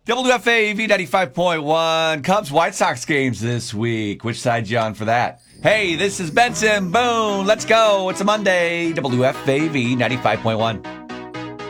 WFAV 95.1. Cubs White Sox games this week. Which side you on for that? Hey, this is Benson Boone. Let's go. It's a Monday. WFAV 95.1.